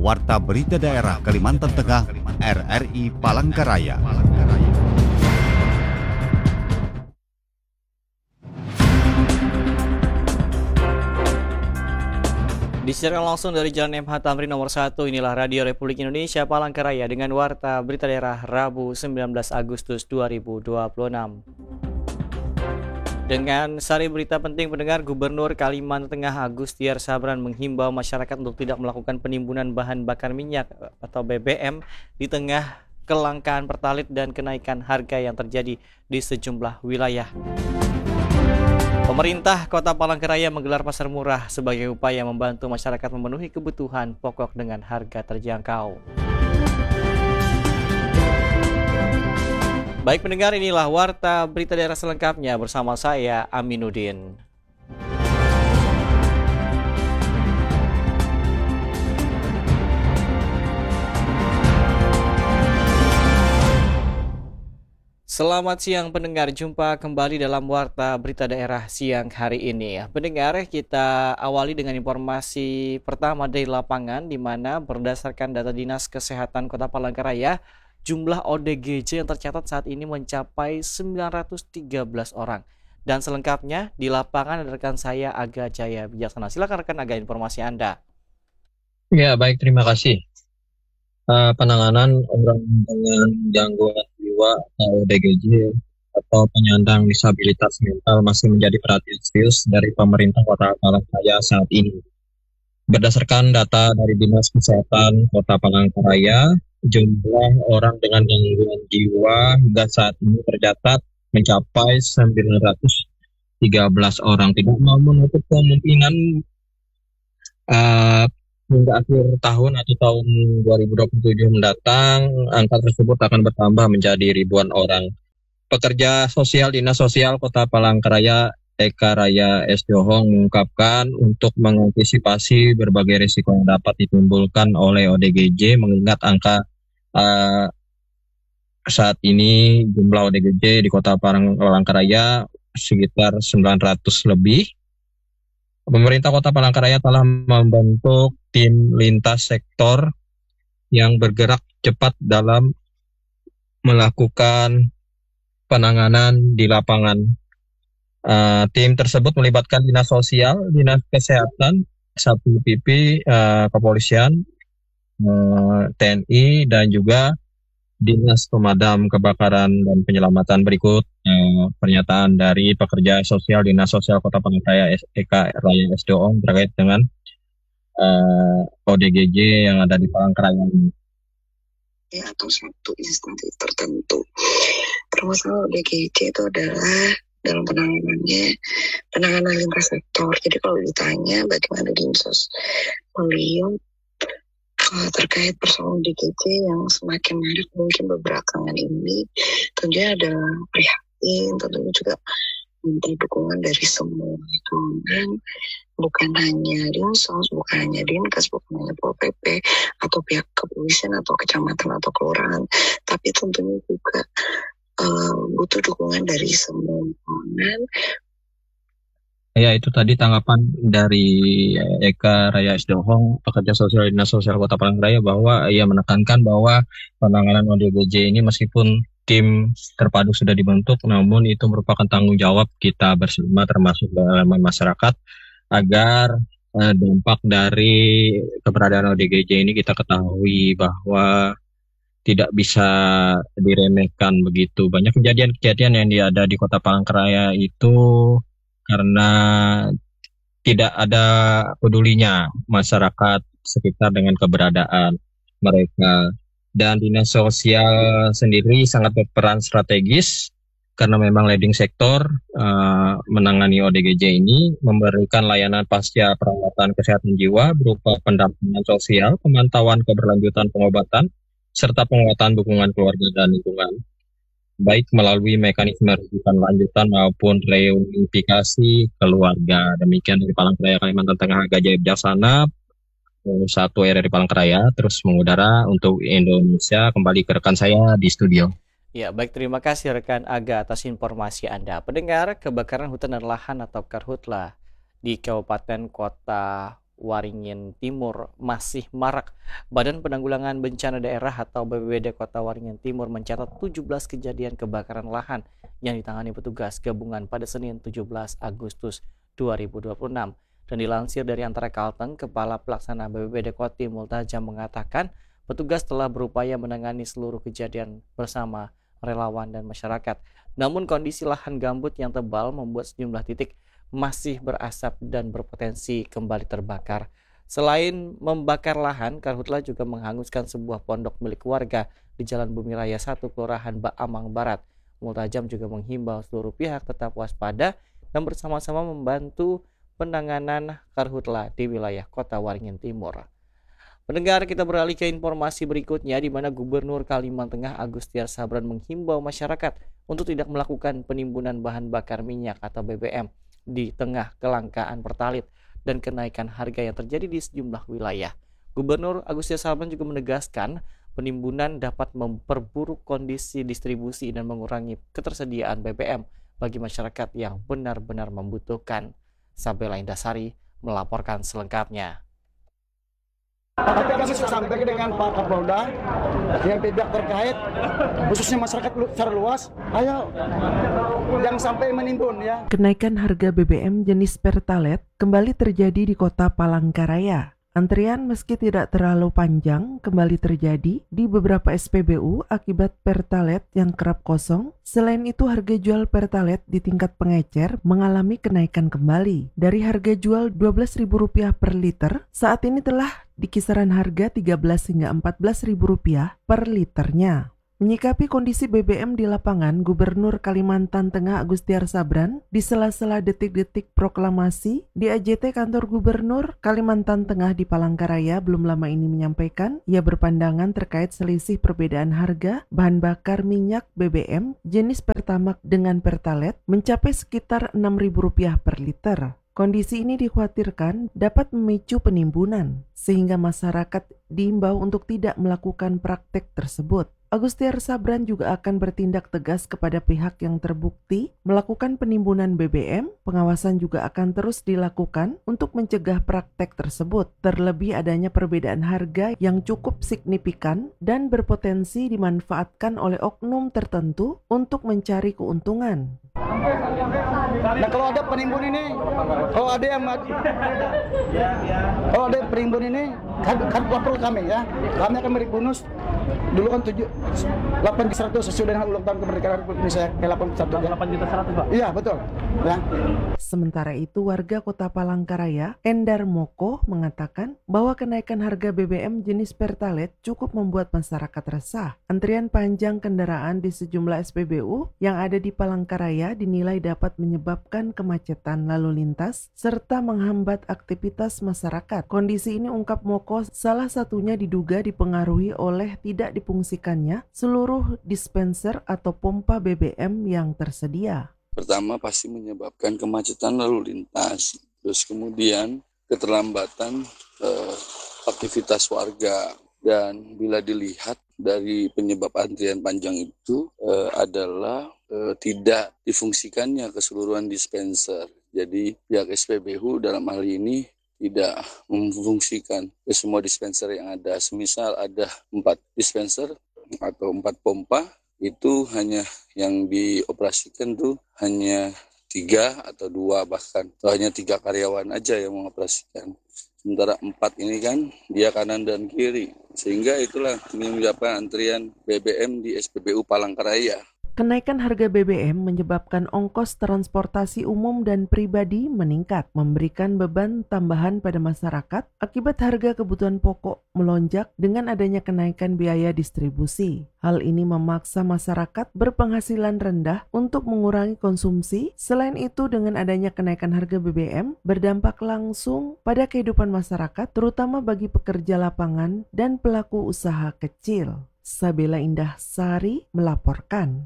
Warta Berita Daerah Kalimantan Tengah, RRI Palangkaraya. Disiarkan langsung dari Jalan MH Tamrin nomor 1, inilah Radio Republik Indonesia Palangkaraya dengan Warta Berita Daerah Rabu 19 Agustus 2026. Dengan sari berita penting pendengar, Gubernur Kalimantan Tengah Agustiar Sabran menghimbau masyarakat untuk tidak melakukan penimbunan bahan bakar minyak atau BBM di tengah kelangkaan pertalit dan kenaikan harga yang terjadi di sejumlah wilayah. Pemerintah Kota Palangkaraya menggelar pasar murah sebagai upaya membantu masyarakat memenuhi kebutuhan pokok dengan harga terjangkau. Baik pendengar, inilah Warta Berita Daerah selengkapnya bersama saya Aminuddin. Selamat siang pendengar, jumpa kembali dalam Warta Berita Daerah siang hari ini. Pendengar, kita awali dengan informasi pertama dari lapangan, di mana berdasarkan data Dinas Kesehatan Kota Palangkaraya, jumlah ODGJ yang tercatat saat ini mencapai 913 orang. Dan selengkapnya di lapangan ada rekan saya Aga Jaya Bijaksana. Silakan rekan Aga, informasi Anda. Ya, baik, terima kasih. Penanganan orang dengan gangguan jiwa atau ODGJ atau penyandang disabilitas mental masih menjadi perhatian serius dari pemerintah Kota Palangkaraya saat ini. Berdasarkan data dari Dinas Kesehatan Kota Palangkaraya, jumlah orang dengan gangguan jiwa hingga saat ini tercatat mencapai 913 orang. Tidak mau menutup kemungkinan hingga akhir tahun atau tahun 2027 mendatang, angka tersebut akan bertambah menjadi ribuan orang. Pekerja sosial Dinas Sosial Kota Palangkaraya, Eka Raya S. Johong, mengungkapkan untuk mengantisipasi berbagai risiko yang dapat ditimbulkan oleh ODGJ, mengingat angka saat ini jumlah ODGJ di Kota Palangkaraya sekitar 900 lebih. Pemerintah Kota Palangkaraya telah membentuk tim lintas sektor yang bergerak cepat dalam melakukan penanganan di lapangan. Tim tersebut melibatkan Dinas Sosial, Dinas Kesehatan, Satpol PP, Kepolisian, TNI, dan juga Dinas Pemadam Kebakaran dan Penyelamatan. Berikut pernyataan dari pekerja sosial Dinas Sosial Kota Palangkaraya, Eka Raya S. Johong, terkait dengan ODGJ yang ada di Palangkaraya ini. Atau satu instansi tertentu. Permasalahan ODGJ itu adalah dalam penanganan lintas sektor. Jadi kalau ditanya bagaimana Dinsos melihat terkait persoalan ODGJ yang semakin marak mungkin belakangan ini, tentunya ada prihatin, tentunya juga minta dukungan dari semua lingkungan, bukan hanya Dinsos, bukan hanya Dinkes, bukan hanya Pol PP atau pihak kepolisian atau kecamatan atau kelurahan, tapi tentunya juga butuh dukungan dari semua lingkungan. Ya, itu tadi tanggapan dari Eka Raya S. Johong, pekerja sosial Dinas Sosial Kota Palangkaraya, bahwa ia menekankan bahwa penanganan ODGJ ini meskipun tim terpadu sudah dibentuk, namun itu merupakan tanggung jawab kita bersama termasuk elemen masyarakat agar dampak dari keberadaan ODGJ ini kita ketahui bahwa tidak bisa diremehkan begitu. Banyak kejadian-kejadian yang ada di Kota Palangkaraya itu karena tidak ada pedulinya masyarakat sekitar dengan keberadaan mereka. Dan Dinas Sosial sendiri sangat berperan strategis karena memang leading sektor menangani ODGJ ini, memberikan layanan pasca perawatan kesehatan jiwa berupa pendampingan sosial, pemantauan keberlanjutan pengobatan, serta penguatan dukungan keluarga dan lingkungan, baik melalui mekanisme rujukan lanjutan maupun reunifikasi keluarga. Demikian dari Palangkaraya, Kalimantan Tengah, Aga Jaya Bijaksana, 1 RRI Palangkaraya, terus mengudara untuk Indonesia. Kembali ke rekan saya di studio. Ya, baik, terima kasih rekan Aga atas informasi Anda. Pendengar, kebakaran hutan dan lahan atau Karhutla di Kabupaten Kota Waringin Timur masih marak. Badan Penanggulangan Bencana Daerah atau BPBD Kota Waringin Timur mencatat 17 kejadian kebakaran lahan yang ditangani petugas gabungan pada Senin 17 Agustus 2026. Dan dilansir dari Antara Kalteng, Kepala Pelaksana BPBD Kotim Multajam mengatakan petugas telah berupaya menangani seluruh kejadian bersama relawan dan masyarakat. Namun kondisi lahan gambut yang tebal membuat sejumlah titik masih berasap dan berpotensi kembali terbakar. Selain membakar lahan, karhutla juga menghanguskan sebuah pondok milik warga di Jalan Bumi Raya 1, Kelurahan Baamang Barat. Multajam juga menghimbau seluruh pihak tetap waspada dan bersama-sama membantu penanganan karhutla di wilayah Kota Waringin Timur. Pendengar, kita beralih ke informasi berikutnya di mana Gubernur Kalimantan Tengah Agustiar Sabran menghimbau masyarakat untuk tidak melakukan penimbunan bahan bakar minyak atau BBM di tengah kelangkaan pertalit dan kenaikan harga yang terjadi di sejumlah wilayah. Gubernur Agustiar Sabran juga menegaskan penimbunan dapat memperburuk kondisi distribusi dan mengurangi ketersediaan BBM bagi masyarakat yang benar-benar membutuhkan. Sabela Indasari melaporkan selengkapnya. Tapi kami sudah sampaikan dengan Pak Kapolda yang tidak terkait, khususnya masyarakat secara luas, ayo jangan sampai menimbun ya. Kenaikan harga BBM jenis Pertalite kembali terjadi di Kota Palangkaraya. Antrian meski tidak terlalu panjang kembali terjadi di beberapa SPBU akibat Pertalite yang kerap kosong. Selain itu, harga jual Pertalite di tingkat pengecer mengalami kenaikan kembali. Dari harga jual Rp12.000 per liter, saat ini telah di kisaran harga Rp13 hingga Rp14.000 per liternya. Menyikapi kondisi BBM di lapangan, Gubernur Kalimantan Tengah Agustiar Sabran di sela-sela detik-detik proklamasi di AJT Kantor Gubernur Kalimantan Tengah di Palangkaraya belum lama ini menyampaikan ia berpandangan terkait selisih perbedaan harga bahan bakar minyak BBM jenis Pertamax dengan Pertalite mencapai sekitar Rp6.000 per liter. Kondisi ini dikhawatirkan dapat memicu penimbunan, sehingga masyarakat diimbau untuk tidak melakukan praktek tersebut. Agustiar Sabran juga akan bertindak tegas kepada pihak yang terbukti melakukan penimbunan BBM. Pengawasan juga akan terus dilakukan untuk mencegah praktek tersebut, terlebih adanya perbedaan harga yang cukup signifikan dan berpotensi dimanfaatkan oleh oknum tertentu untuk mencari keuntungan. Nah kalau ada penimbun ini, kalau ada penimbun ini, kan lapor kami ya. Kami akan beri bonus. Dulu kan 8.100 sesuai dengan ulang tahun kemerdekaan Republik Indonesia ke-81. 8.100.000 Pak? Iya betul. Ya. Sementara itu, warga Kota Palangkaraya, Endar Moko, mengatakan bahwa kenaikan harga BBM jenis Pertalite cukup membuat masyarakat resah. Antrian panjang kendaraan di sejumlah SPBU yang ada di Palangkaraya dinilai dapat menyebabkan kemacetan lalu lintas serta menghambat aktivitas masyarakat. Kondisi ini, ungkap Moko, salah satunya diduga dipengaruhi oleh tidak difungsikannya seluruh dispenser atau pompa BBM yang tersedia. Pertama pasti menyebabkan kemacetan lalu lintas, terus kemudian keterlambatan aktivitas warga, dan bila dilihat dari penyebab antrian panjang itu adalah tidak difungsikannya keseluruhan dispenser. Jadi pihak SPBU dalam hal ini tidak memfungsikan ke semua dispenser yang ada. Semisal ada 4 dispenser atau 4 pompa, itu hanya yang dioperasikan tuh hanya 3 atau 2 bahkan, atau hanya 3 karyawan aja yang mengoperasikan. Sementara 4 ini kan dia kanan dan kiri, sehingga itulah menyebabkan antrian BBM di SPBU Palangkaraya. Kenaikan harga BBM menyebabkan ongkos transportasi umum dan pribadi meningkat, memberikan beban tambahan pada masyarakat akibat harga kebutuhan pokok melonjak dengan adanya kenaikan biaya distribusi. Hal ini memaksa masyarakat berpenghasilan rendah untuk mengurangi konsumsi. Selain itu, dengan adanya kenaikan harga BBM berdampak langsung pada kehidupan masyarakat, terutama bagi pekerja lapangan dan pelaku usaha kecil. Sabela Indasari melaporkan.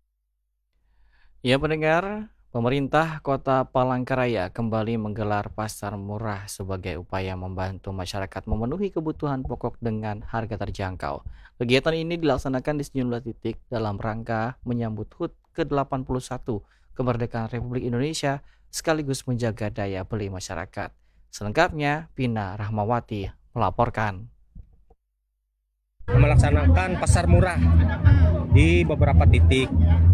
Ya pendengar, pemerintah Kota Palangkaraya kembali menggelar pasar murah sebagai upaya membantu masyarakat memenuhi kebutuhan pokok dengan harga terjangkau. Kegiatan ini dilaksanakan di sejumlah titik dalam rangka menyambut HUT ke-81 kemerdekaan Republik Indonesia sekaligus menjaga daya beli masyarakat. Selengkapnya, Pina Rahmawati melaporkan. Melaksanakan pasar murah di beberapa titik.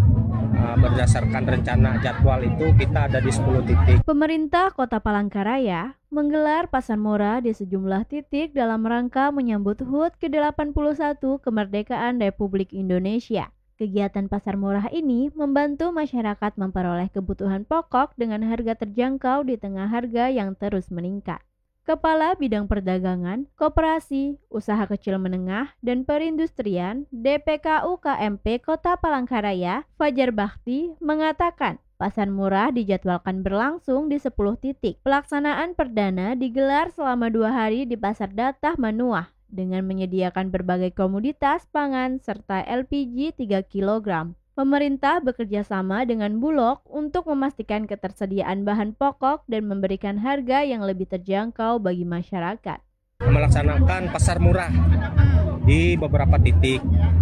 Berdasarkan rencana jadwal itu kita ada di 10 titik. Pemerintah Kota Palangkaraya menggelar pasar murah di sejumlah titik dalam rangka menyambut HUT ke-81 kemerdekaan Republik Indonesia. Kegiatan pasar murah ini membantu masyarakat memperoleh kebutuhan pokok dengan harga terjangkau di tengah harga yang terus meningkat. Kepala Bidang Perdagangan, Koperasi, Usaha Kecil Menengah, dan Perindustrian DPKU KMP Kota Palangkaraya, Fajar Bakti, mengatakan pasar murah dijadwalkan berlangsung di 10 titik. Pelaksanaan perdana digelar selama 2 hari di Pasar Datah Manuah dengan menyediakan berbagai komoditas pangan serta LPG 3 kg. Pemerintah bekerja sama dengan Bulog untuk memastikan ketersediaan bahan pokok dan memberikan harga yang lebih terjangkau bagi masyarakat. Melaksanakan pasar murah di beberapa titik.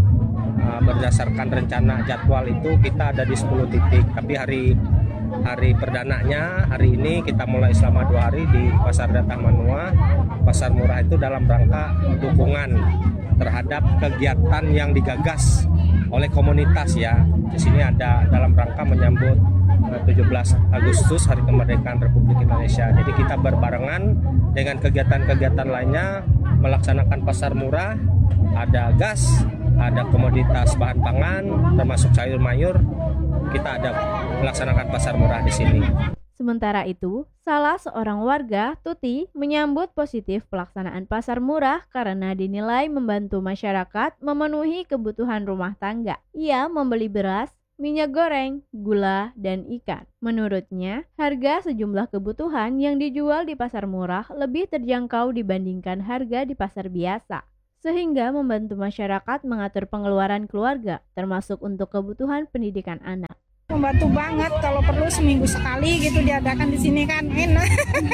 Berdasarkan rencana jadwal itu kita ada di 10 titik. Tapi hari perdananya hari ini kita mulai selama 2 hari di Pasar Datah Manua. Pasar murah itu dalam rangka dukungan terhadap kegiatan yang digagas oleh komunitas ya. Di sini ada dalam rangka menyambut 17 Agustus Hari Kemerdekaan Republik Indonesia. Jadi kita berbarengan dengan kegiatan-kegiatan lainnya melaksanakan pasar murah, ada gas, ada komoditas bahan pangan termasuk sayur mayur. Kita ada melaksanakan pasar murah di sini. Sementara itu, salah seorang warga, Tuti, menyambut positif pelaksanaan pasar murah karena dinilai membantu masyarakat memenuhi kebutuhan rumah tangga. Ia membeli beras, minyak goreng, gula, dan ikan. Menurutnya, harga sejumlah kebutuhan yang dijual di pasar murah lebih terjangkau dibandingkan harga di pasar biasa, sehingga membantu masyarakat mengatur pengeluaran keluarga, termasuk untuk kebutuhan pendidikan anak. Membantu banget, kalau perlu seminggu sekali gitu diadakan di sini kan enak.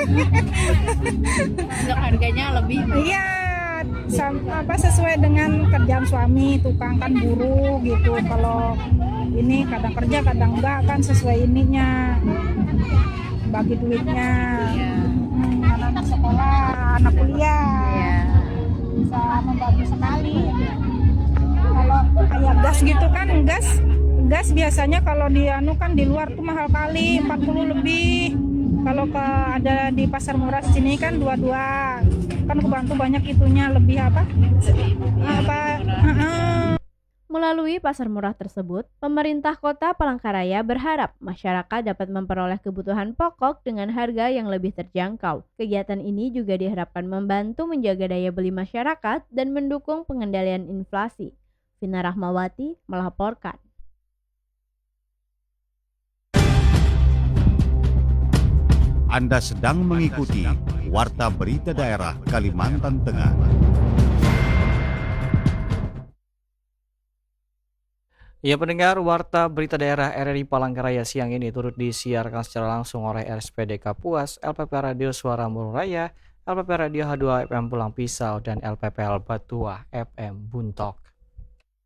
Untuk harganya lebih? Iya, sesuai dengan kerjaan suami, tukang kan buruh gitu. Kalau ini kadang kerja kadang enggak kan sesuai ininya, bagi duitnya. Anak-anak sekolah, anak kuliah, bisa membantu sekali. Kalau kayak gas gitu kan, gas biasanya kalau di luar tuh mahal kali 40 lebih. Kalau ada di pasar murah sini kan 22. Kan kebantu banyak itunya lebih Melalui pasar murah tersebut, pemerintah Kota Palangkaraya berharap masyarakat dapat memperoleh kebutuhan pokok dengan harga yang lebih terjangkau. Kegiatan ini juga diharapkan membantu menjaga daya beli masyarakat dan mendukung pengendalian inflasi. Pina Rahmawati melaporkan. Anda sedang mengikuti Warta Berita Daerah Kalimantan Tengah. Ya pendengar, Warta Berita Daerah RRI Palangkaraya siang ini turut disiarkan secara langsung oleh RSPD Kapuas, LPP Radio Suara Murung Raya, LPP Radio H2 FM Pulang Pisau, dan LPPL Batua FM Buntok.